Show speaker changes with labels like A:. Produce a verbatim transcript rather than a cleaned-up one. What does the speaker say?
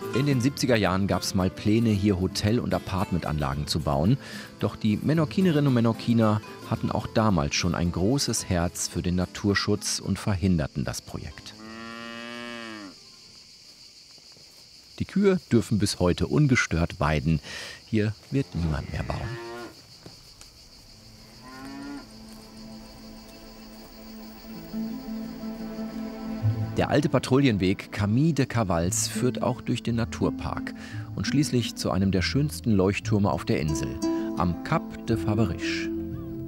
A: In den siebziger Jahren gab es mal Pläne, hier Hotel- und Apartmentanlagen zu bauen. Doch die Menorkinerinnen und Menorkiner hatten auch damals schon ein großes Herz für den Naturschutz und verhinderten das Projekt. Die Kühe dürfen bis heute ungestört weiden. Hier wird niemand mehr bauen. Der alte Patrouillenweg Camí de Cabals führt auch durch den Naturpark und schließlich zu einem der schönsten Leuchttürme auf der Insel, am Cap de Faberiche.